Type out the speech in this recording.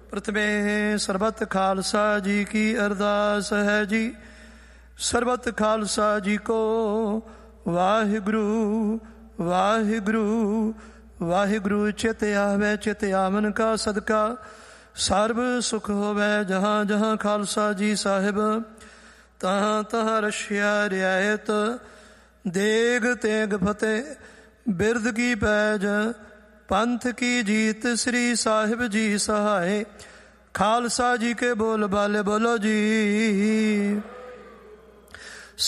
ਪ੍ਰਥਮੇ ਸਰਬਤ ਖਾਲਸਾ ਜੀ ਕੀ ਅਰਦਾਸ ਹੈ ਜੀ। ਸਰਬਤ ਖਾਲਸਾ ਜੀ ਕੋ ਵਾਹਿਗੁਰੂ ਵਾਹਿਗੁਰੂ ਵਾਹਿਗੁਰੂ। ਚਿਤ ਆਵੈ ਚਿਤ ਆਵਨ ਕਾ ਸਦਕਾ ਸਰਬ ਸੁਖ ਹੋਵੈ। ਜਹਾਂ ਜਹਾਂ ਖਾਲਸਾ ਜੀ ਸਾਹਿਬ ਤਹਾਂ ਤਹਾਂ ਰਸ਼ਿਆ ਰਿਆਇਤ। ਦੇਗ ਤੇਗ ਫਤਿਹ ਬਿਰਦ ਕੀ ਪੈਜ ਪੰਥ ਕੀ ਜੀਤ। ਸ੍ਰੀ ਸਾਹਿਬ ਜੀ ਸਹਾਏ। ਖਾਲਸਾ ਜੀ ਕੇ ਬੋਲ ਬਾਲੇ ਬੋਲੋ ਜੀ।